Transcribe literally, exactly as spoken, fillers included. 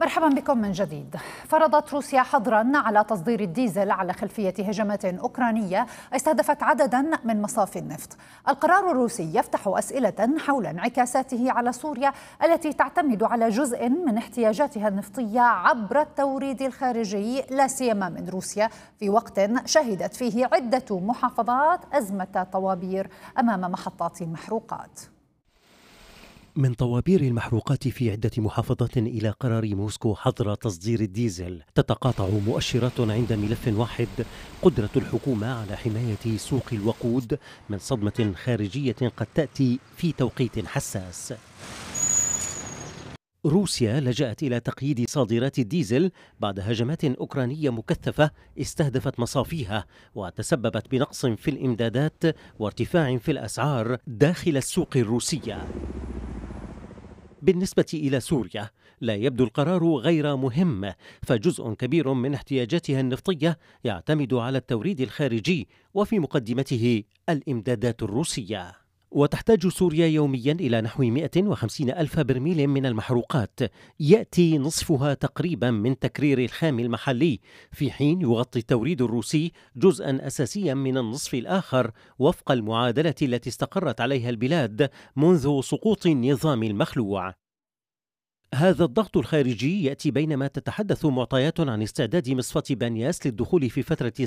مرحبا بكم من جديد. فرضت روسيا حظرا على تصدير الديزل على خلفية هجمات أوكرانية استهدفت عددا من مصافي النفط. القرار الروسي يفتح أسئلة حول انعكاساته على سوريا التي تعتمد على جزء من احتياجاتها النفطية عبر التوريد الخارجي لا سيما من روسيا، في وقت شهدت فيه عدة محافظات أزمة طوابير أمام محطات المحروقات. من طوابير المحروقات في عدة محافظات إلى قرار موسكو حظر تصدير الديزل، تتقاطع مؤشرات عند ملف واحد: قدرة الحكومة على حماية سوق الوقود من صدمة خارجية قد تأتي في توقيت حساس. روسيا لجأت إلى تقييد صادرات الديزل بعد هجمات أوكرانية مكثفة استهدفت مصافيها وتسببت بنقص في الإمدادات وارتفاع في الأسعار داخل السوق الروسية. بالنسبة إلى سوريا لا يبدو القرار غير مهم، فجزء كبير من احتياجاتها النفطية يعتمد على التوريد الخارجي وفي مقدمته الإمدادات الروسية. وتحتاج سوريا يوميا إلى نحو مئة وخمسين ألف برميل من المحروقات، يأتي نصفها تقريبا من تكرير الخام المحلي، في حين يغطي التوريد الروسي جزءا أساسيا من النصف الآخر وفق المعادلة التي استقرت عليها البلاد منذ سقوط النظام المخلوع. هذا الضغط الخارجي يأتي بينما تتحدث معطيات عن استعداد مصفاة بانياس للدخول في فترة